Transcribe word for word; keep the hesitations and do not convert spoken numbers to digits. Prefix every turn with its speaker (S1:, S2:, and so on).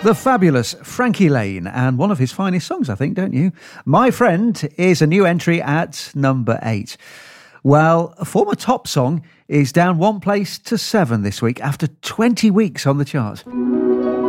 S1: The fabulous Frankie Lane, and one of his finest songs, I think, don't you? My Friend is a new entry at number eight. Well, a former top song is down one place to seven this week after twenty weeks on the chart.